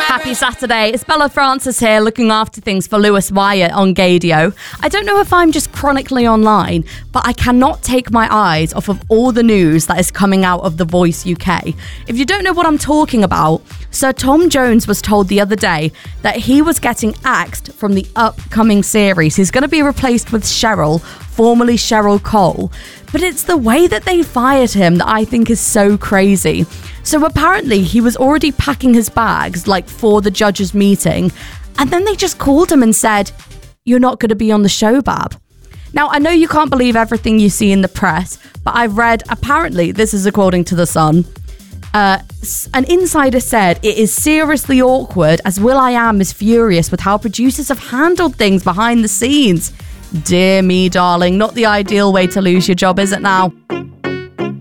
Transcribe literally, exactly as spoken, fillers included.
Happy Saturday. It's Bella Francis here looking after things for Lewis Wyatt on Gaydio. I don't know if I'm just chronically online, but I cannot take my eyes off of all the news that is coming out of The Voice U K. If you don't know what I'm talking about, Sir Tom Jones was told the other day that he was getting axed from the upcoming series. He's going to be replaced with Cheryl, formerly Cheryl Cole. But it's the way that they fired him that I think is so crazy. So apparently he was already packing his bags like for the judges' meeting, and then they just called him and said, "You're not going to be on the show, Bab." Now, I know you can't believe everything you see in the press, but I've read, apparently, this is according to The Sun, uh, an insider said it is seriously awkward as will.i.am is furious with how producers have handled things behind the scenes. Dear me, darling, not the ideal way to lose your job, is it now?